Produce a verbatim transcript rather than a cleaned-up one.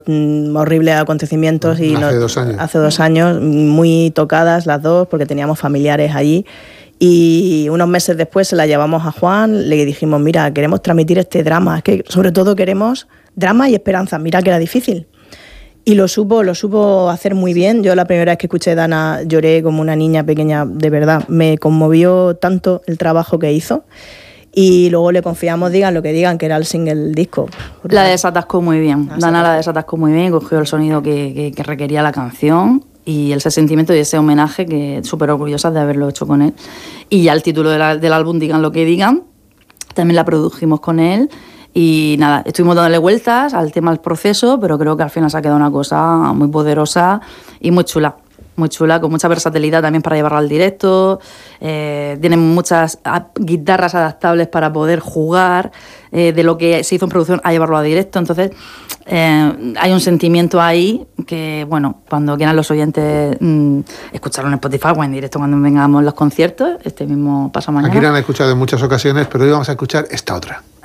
mm, horribles acontecimientos. Y hace no, dos años. Hace dos años, muy tocadas las dos, porque teníamos familiares allí. Y unos meses después se la llevamos a Juan, le dijimos, mira, queremos transmitir este drama, es que sobre todo queremos drama y esperanza, mira que era difícil. Y lo supo, lo supo hacer muy bien. Yo la primera vez que escuché Dana lloré como una niña pequeña, de verdad. Me conmovió tanto el trabajo que hizo. Y luego le confiamos, digan lo que digan, que era el single disco. La desatascó muy bien. Ah, Dana la desatascó muy bien, cogió el sonido que, que, que requería la canción y ese sentimiento y ese homenaje, que súper orgullosa de haberlo hecho con él. Y ya el título de la, del álbum, Digan lo que digan, también la produjimos con él. Y nada, estuvimos dándole vueltas al tema del proceso, pero creo que al final se ha quedado una cosa muy poderosa y muy chula. Muy chula, con mucha versatilidad también para llevarla al directo. Eh, tienen muchas guitarras adaptables para poder jugar eh, de lo que se hizo en producción a llevarlo a directo. Entonces, eh, hay un sentimiento ahí que, bueno, cuando quieran los oyentes mmm, escucharlo en Spotify o en directo cuando vengamos los conciertos, este mismo pasado mañana. Aquí la han escuchado en muchas ocasiones, pero hoy vamos a escuchar esta otra.